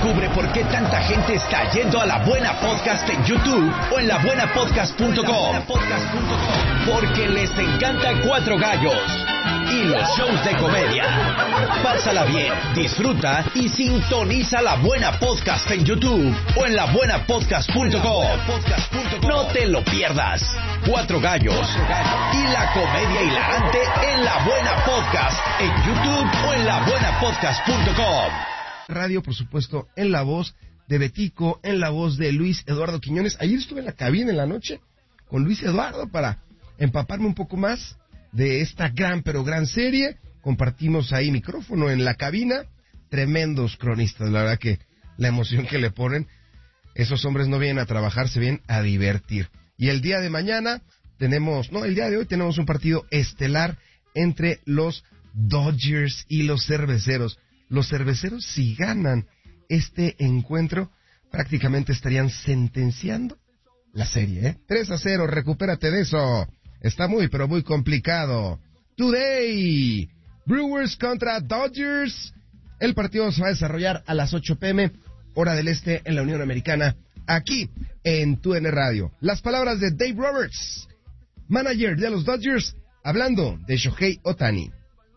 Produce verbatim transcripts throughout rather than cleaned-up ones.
Descubre por qué tanta gente está yendo a La Buena Podcast en YouTube o en la buena podcast punto com. Porque les encanta Cuatro Gallos y los shows de comedia. Pásala bien, disfruta y sintoniza La Buena Podcast en YouTube o en la buena podcast punto com. No te lo pierdas. Cuatro Gallos y la comedia hilarante en La Buena Podcast en YouTube o en la buena podcast punto com. Radio, por supuesto, en la voz de Betico, en la voz de Luis Eduardo Quiñones. Ayer estuve en la cabina en la noche con Luis Eduardo para empaparme un poco más de esta gran, pero gran serie. Compartimos ahí micrófono en la cabina. Tremendos cronistas, la verdad que la emoción que le ponen. Esos hombres no vienen a trabajar, se vienen a divertir. Y el día de mañana tenemos, no, el día de hoy tenemos un partido estelar entre los Dodgers y los Cerveceros. Los Cerveceros, si ganan este encuentro, prácticamente estarían sentenciando la serie, ¿eh? tres a cero, recupérate de eso. Está muy, pero muy complicado. Today, Brewers contra Dodgers. El partido se va a desarrollar a las ocho pm, hora del este, en la Unión Americana, aquí en Tu N Radio. Las palabras de Dave Roberts, manager de los Dodgers, hablando de Shohei Ohtani.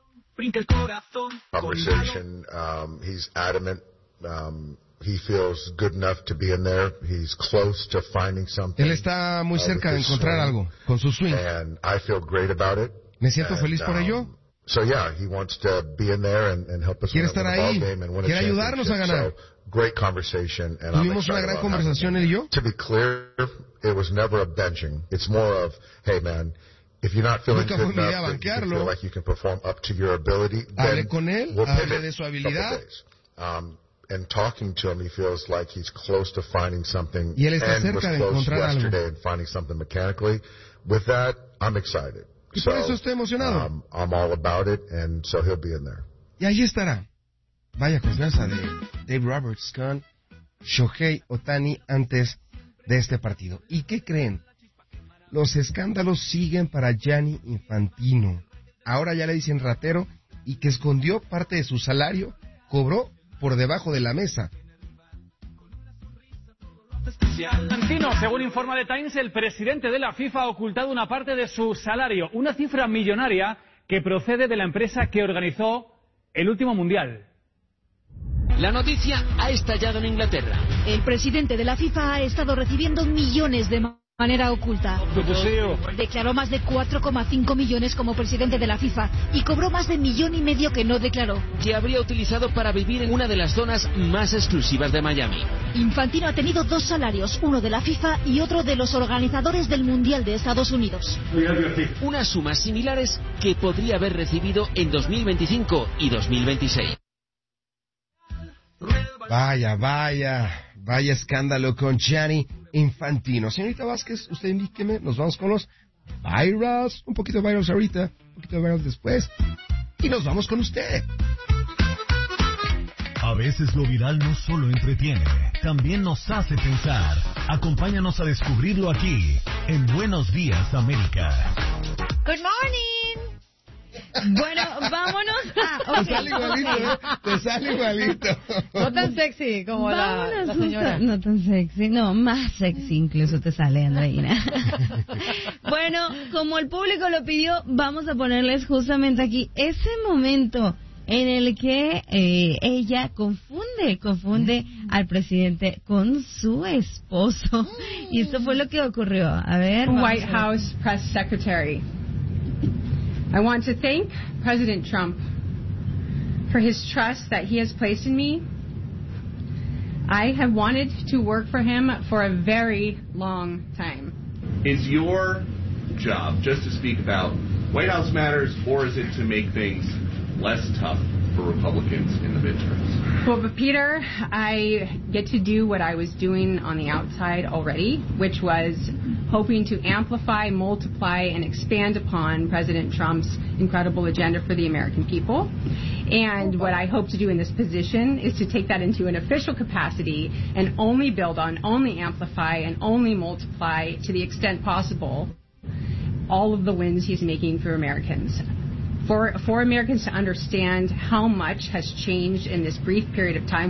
Conversation, um, he's adamant, um, he feels good enough to be in there, he's close to finding something. Él está muy cerca uh, de encontrar swing, algo con su swing. And I feel great about it. Me siento and, feliz por um, ello. So yeah, he wants to be in there and, and help us Quiere win estar a ahí, ball game and win a quiere ayudarnos a ganar. So, great conversation, and Tuvimos I'm una gran about conversación él y yo. To be clear, it was never a benching. It's more of, hey man, if you're not feeling Nunca good fue enough, that you feel like you can perform up to your ability, Hable then con él, we'll hable pivot de su a habilidad. couple days. Um, and talking to him, he feels like he's close to finding something, y él está and was cerca de close encontrar yesterday algo. and finding something mechanically. With that, I'm excited. Y So, por eso estoy emocionado. um, I'm all about it, and so he'll be in there. Y ahí estará. Vaya confianza de Dave Roberts con Shohei Ohtani antes de este partido. ¿Y qué creen? Los escándalos siguen para Gianni Infantino. Ahora ya le dicen ratero y que escondió parte de su salario, cobró por debajo de la mesa. Infantino, según informa The Times, el presidente de la FIFA ha ocultado una parte de su salario, una cifra millonaria que procede de la empresa que organizó el último mundial. La noticia ha estallado en Inglaterra. El presidente de la FIFA ha estado recibiendo millones de manera oculta. Declaró más de cuatro coma cinco millones como presidente de la FIFA y cobró más de millón y medio que no declaró. Que habría utilizado para vivir en una de las zonas más exclusivas de Miami. Infantino ha tenido dos salarios, uno de la FIFA y otro de los organizadores del Mundial de Estados Unidos. Unas sumas similares que podría haber recibido en dos mil veinticinco y dos mil veintiséis. Vaya, vaya, vaya escándalo con Gianni Infantino. Señorita Vázquez, usted indíqueme, nos vamos con los virals, un poquito de virals ahorita, un poquito de virals después, y nos vamos con usted. A veces lo viral no solo entretiene, también nos hace pensar. Acompáñanos a descubrirlo aquí, en Buenos Días, América. Good morning. Bueno, vámonos. Ah, okay. Te sale igualito, ¿eh? Te sale igualito. No tan sexy como la, la señora. No, no tan sexy, no, más sexy incluso te sale, Andreina. Bueno, como el público lo pidió, vamos a ponerles justamente aquí ese momento en el que eh, ella confunde, confunde al presidente con su esposo. Y esto fue lo que ocurrió. A ver. White House Press Secretary. I want to thank President Trump for his trust that he has placed in me. I have wanted to work for him for a very long time. Is your job just to speak about White House matters, or is it to make things less tough for Republicans in the midterms? Well, but Peter, I get to do what I was doing on the outside already, which was hoping to amplify, multiply, and expand upon President Trump's incredible agenda for the American people. And what I hope to do in this position is to take that into an official capacity and only build on, only amplify, and only multiply to the extent possible all of the wins he's making for Americans. For, for Americans to understand how much has changed in this brief period of time.